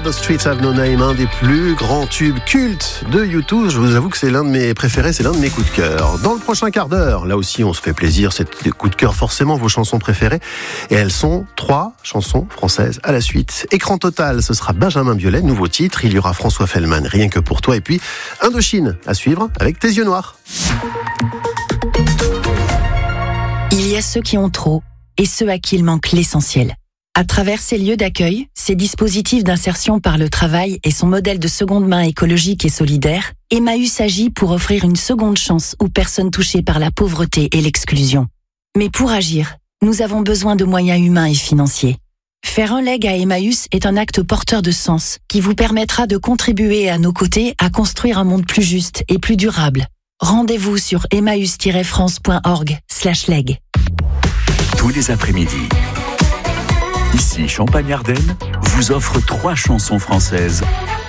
The Streets Have No Name, un des plus grands tubes cultes de U2. Je vous avoue que c'est l'un de mes préférés, c'est l'un de mes coups de cœur. Dans le prochain quart d'heure, là aussi on se fait plaisir, c'est des coups de cœur forcément, vos chansons préférées. Et elles sont 3 chansons françaises à la suite. Écran total, ce sera Benjamin Biolay, nouveau titre. Il y aura François Fellman, Rien que pour toi. Et puis Indochine à suivre avec Tes yeux noirs. Il y a ceux qui ont trop et ceux à qui il manque l'essentiel. À travers ces lieux d'accueil, ces dispositifs d'insertion par le travail et son modèle de seconde main écologique et solidaire, Emmaüs agit pour offrir une seconde chance aux personnes touchées par la pauvreté et l'exclusion. Mais pour agir, nous avons besoin de moyens humains et financiers. Faire un leg à Emmaüs est un acte porteur de sens qui vous permettra de contribuer à nos côtés à construire un monde plus juste et plus durable. Rendez-vous sur emmaüs-france.org/leg. Tous les après-midi, ici Champagne-Ardenne vous offre 3 chansons françaises